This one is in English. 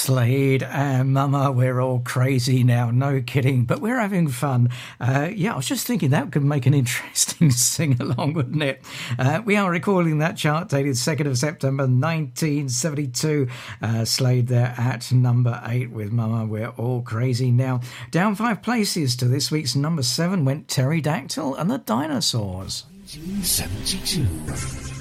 Slade and Mama, we're all crazy now. No kidding, but we're having fun. I was just thinking that could make an interesting sing-along, wouldn't it? We are recording that chart dated 2nd of September 1972. Slade there at number 8 with Mama, we're all crazy now. Down 5 places to this week's number 7 went Pterodactyl and the Dinosaurs. 1972.